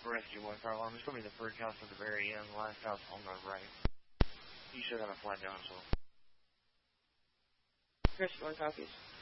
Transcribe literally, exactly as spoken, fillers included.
Rescue one car alarm. It's going to be the first house at the very end, the last house on the right. You should have a flat down as well. Rescue one copies.